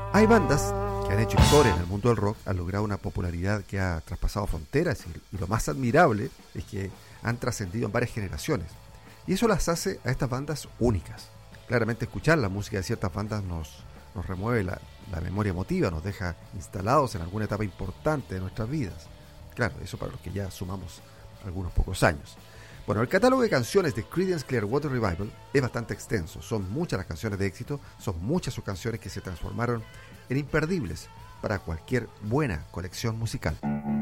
Hay bandas que han hecho historia en el mundo del rock, han logrado una popularidad que ha traspasado fronteras y lo más admirable es que han trascendido en varias generaciones. Y eso las hace a estas bandas únicas. Claramente escuchar la música de ciertas bandas nos remueve la memoria emotiva, nos deja instalados en alguna etapa importante de nuestras vidas. Claro, eso para los que ya sumamos algunos pocos años. Bueno, el catálogo de canciones de Creedence Clearwater Revival es bastante extenso. Son muchas las canciones de éxito, son muchas sus canciones que se transformaron en imperdibles para cualquier buena colección musical.